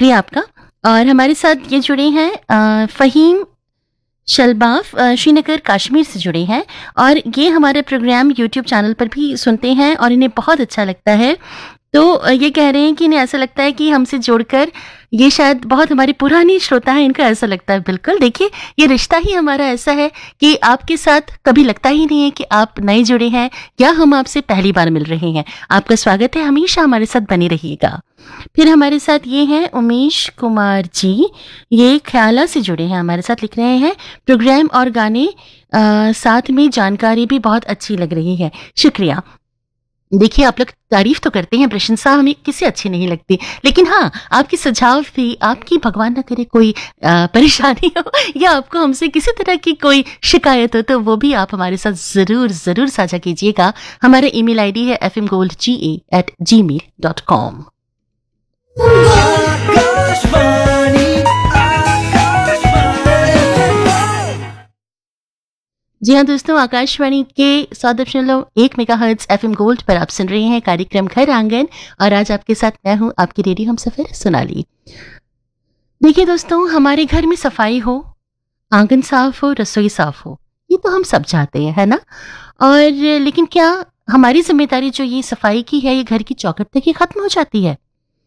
शुक्रिया आपका। और हमारे साथ ये जुड़े हैं फ़हीम शलबाफ श्रीनगर कश्मीर से जुड़े हैं और ये हमारे प्रोग्राम यूट्यूब चैनल पर भी सुनते हैं और इन्हें बहुत अच्छा लगता है। तो ये कह रहे हैं कि इन्हें ऐसा लगता है कि हमसे जुड़कर ये शायद बहुत हमारी पुरानी श्रोता है, इनका ऐसा लगता है। बिल्कुल, देखिए ये रिश्ता ही हमारा ऐसा है कि आपके साथ कभी लगता ही नहीं है कि आप नए जुड़े हैं या हम आपसे पहली बार मिल रहे हैं। आपका स्वागत है, हमेशा हमारे साथ बने रहिएगा। फिर हमारे साथ ये हैं उमेश कुमार जी, ये ख्याला से जुड़े हैं, हमारे साथ लिख रहे हैं प्रोग्राम और गाने साथ में जानकारी भी बहुत अच्छी लग रही है। शुक्रिया। देखिए आप लोग तारीफ तो करते हैं, प्रशंसा हमें किसे अच्छी नहीं लगती, लेकिन हाँ आपकी सुझाव भी, आपकी भगवान ना करे कोई परेशानी हो या आपको हमसे किसी तरह की कोई शिकायत हो तो वो भी आप हमारे साथ जरूर जरूर साझा कीजिएगा। हमारा ईमेल आईडी है fmgoldga@gmail.com। जी हाँ दोस्तों, आकाशवाणी के 100.1 मेगाहर्ट्ज एफएम गोल्ड पर आप सुन रहे हैं कार्यक्रम घर आंगन और आज आपके साथ मैं हूं आपकी रेडियो हमसफर सोनाली। देखिए दोस्तों, हमारे घर में सफाई हो, आंगन साफ हो, रसोई साफ हो, ये तो हम सब चाहते हैं, है ना। और लेकिन क्या हमारी जिम्मेदारी जो ये सफाई की है ये घर की चौखट तक ही खत्म हो जाती है?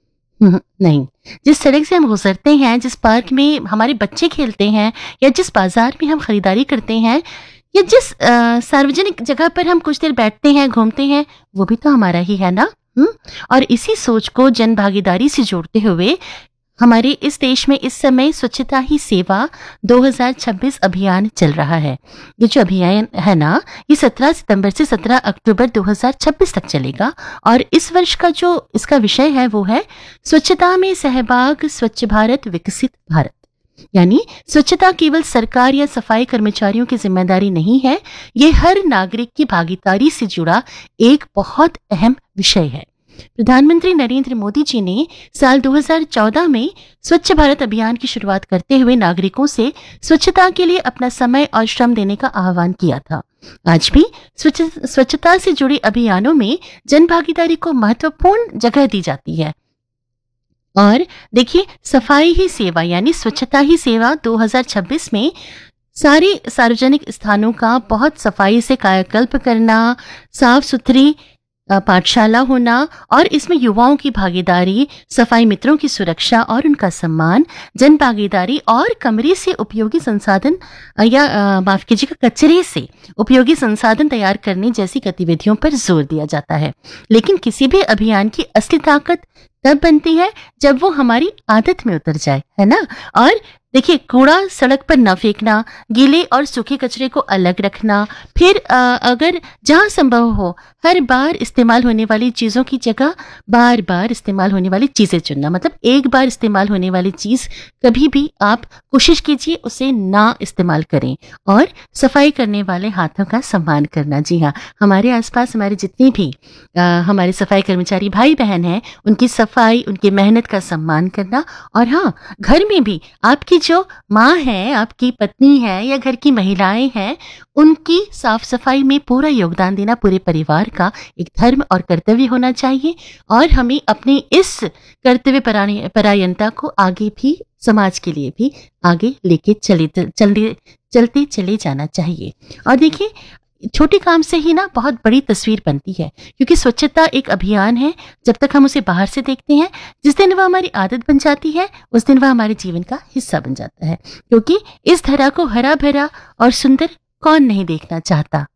नहीं। जिस सड़क से हम गुजरते हैं, जिस पार्क में हमारे बच्चे खेलते हैं या जिस बाजार में हम खरीदारी करते हैं या जिस सार्वजनिक जगह पर हम कुछ देर बैठते हैं, घूमते हैं, वो भी तो हमारा ही है ना। और इसी सोच को जन भागीदारी से जोड़ते हुए हमारे इस देश में इस समय स्वच्छता ही सेवा 2026 अभियान चल रहा है। ये जो अभियान है ना, ये 17 सितंबर से 17 अक्टूबर 2026 तक चलेगा और इस वर्ष का जो इसका विषय है वो है स्वच्छता में सहभाग, स्वच्छ भारत विकसित भारत। यानी स्वच्छता केवल सरकार या सफाई कर्मचारियों की जिम्मेदारी नहीं है, ये हर नागरिक की भागीदारी से जुड़ा एक बहुत अहम विषय है। प्रधानमंत्री नरेंद्र मोदी जी ने साल 2014 में स्वच्छ भारत अभियान की शुरुआत करते हुए नागरिकों से स्वच्छता के लिए अपना समय और श्रम देने का आह्वान किया था। आज भी स्वच्छता से जुड़े अभियानों में जन भागीदारी को महत्वपूर्ण जगह दी जाती है। और देखिए, सफाई ही सेवा यानी स्वच्छता ही सेवा 2026 में सारे सार्वजनिक स्थानों का बहुत सफाई से कायाकल्प करना, साफ सुथरी पाठशाला होना और इसमें युवाओं की भागीदारी, सफाई मित्रों की सुरक्षा और उनका सम्मान, जन भागीदारी और कमरे से उपयोगी संसाधन या माफ कीजिएगा कचरे से उपयोगी संसाधन तैयार करने जैसी गतिविधियों पर जोर दिया जाता है। लेकिन किसी भी अभियान की असली ताकत तब बनती है जब वो हमारी आदत में उतर जाए, है ना। और देखिए, कूड़ा सड़क पर न फेंकना, गीले और सूखे कचरे को अलग रखना, फिर अगर जहां संभव हो हर बार इस्तेमाल होने वाली चीजों की जगह बार बार इस्तेमाल होने वाली चीजें चुनना। मतलब एक बार इस्तेमाल होने वाली चीज कभी भी आप कोशिश कीजिए उसे ना इस्तेमाल करें। और सफाई करने वाले हाथों का सम्मान करना। जी हाँ, हमारे आसपास हमारे जितने भी हमारे सफाई कर्मचारी भाई बहन हैं, उनकी सफाई, उनकी मेहनत का सम्मान करना। और हाँ, घर में भी आपकी जो माँ है, आपकी पत्नी है या घर की महिलाएं हैं, उनकी साफ सफाई में पूरा योगदान देना पूरे परिवार का एक धर्म और कर्तव्य होना चाहिए। और हमें अपने इस कर्तव्य परायणता को आगे भी समाज के लिए भी आगे लेके चलते चले जाना चाहिए। और देखिए, छोटे काम से ही ना बहुत बड़ी तस्वीर बनती है, क्योंकि स्वच्छता एक अभियान है। जब तक हम उसे बाहर से देखते हैं, जिस दिन वह हमारी आदत बन जाती है उस दिन वह हमारे जीवन का हिस्सा बन जाता है। क्योंकि इस धरा को हरा भरा और सुंदर कौन नहीं देखना चाहता,